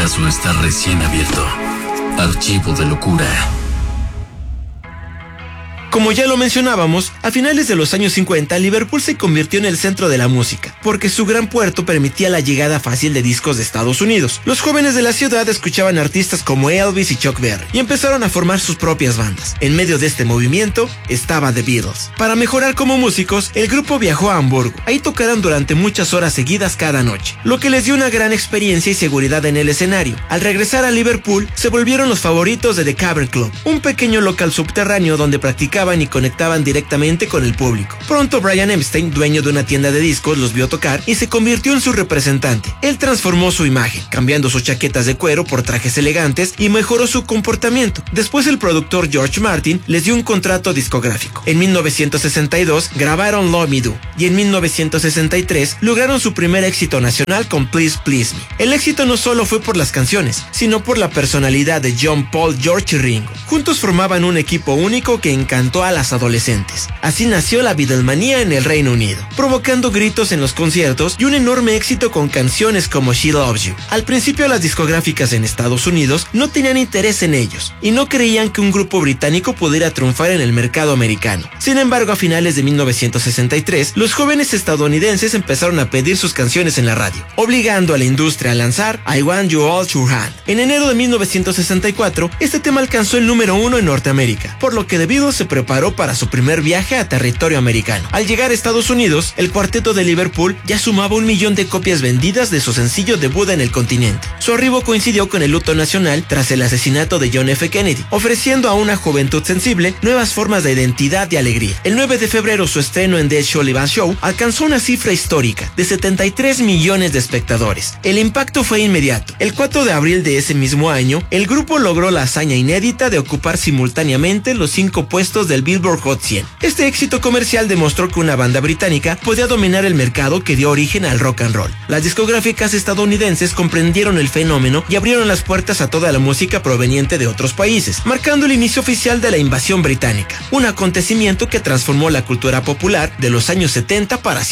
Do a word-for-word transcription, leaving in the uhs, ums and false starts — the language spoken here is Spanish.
caso está recién abierto. Archivo de locura. Como ya lo mencionábamos, a finales de los años cincuenta, Liverpool se convirtió en el centro de la música, porque su gran puerto permitía la llegada fácil de discos de Estados Unidos. Los jóvenes de la ciudad escuchaban artistas como Elvis y Chuck Berry, y empezaron a formar sus propias bandas. En medio de este movimiento estaba The Beatles. Para mejorar como músicos, el grupo viajó a Hamburgo. Ahí tocaron durante muchas horas seguidas cada noche, lo que les dio una gran experiencia y seguridad en el escenario. Al regresar a Liverpool, se volvieron los favoritos de The Cavern Club, un pequeño local subterráneo donde practicaban y conectaban directamente con el público. Pronto Brian Epstein, dueño de una tienda de discos, los vio tocar y se convirtió en su representante. Él transformó su imagen, cambiando sus chaquetas de cuero por trajes elegantes y mejoró su comportamiento. Después el productor George Martin les dio un contrato discográfico. En mil novecientos sesenta y dos grabaron Love Me Do y en mil novecientos sesenta y tres lograron su primer éxito nacional con Please Please Me. El éxito no solo fue por las canciones, sino por la personalidad de John, Paul, George y Ringo. Juntos formaban un equipo único que encantó a las adolescentes. Así nació la Beatlemanía en el Reino Unido, provocando gritos en los conciertos y un enorme éxito con canciones como She Loves You. Al principio las discográficas en Estados Unidos no tenían interés en ellos y no creían que un grupo británico pudiera triunfar en el mercado americano. Sin embargo, a finales de mil novecientos sesenta y tres, los jóvenes estadounidenses empezaron a pedir sus canciones en la radio, obligando a la industria a lanzar I Want You All to Hand. En enero de mil novecientos sesenta y cuatro, este tema alcanzó el número uno en Norteamérica, por lo que The Beatles se preparó para su primer viaje a territorio americano. Al llegar a Estados Unidos, el cuarteto de Liverpool ya sumaba un millón de copias vendidas de su sencillo debut en el continente. Su arribo coincidió con el luto nacional tras el asesinato de John F. Kennedy, ofreciendo a una juventud sensible nuevas formas de identidad y alegría. El nueve de febrero, su estreno en The Sullivan Show alcanzó una cifra histórica de setenta y tres millones de espectadores. El impacto fue inmediato. El cuatro de abril de ese mismo año, el grupo logró la hazaña inédita de ocupar simultáneamente los cinco puestos del Billboard Hot cien. Este éxito comercial demostró que una banda británica podía dominar el mercado que dio origen al rock and roll. Las discográficas estadounidenses comprendieron el fenómeno y abrieron las puertas a toda la música proveniente de otros países, marcando el inicio oficial de la invasión británica, un acontecimiento que transformó la cultura popular de los años setenta para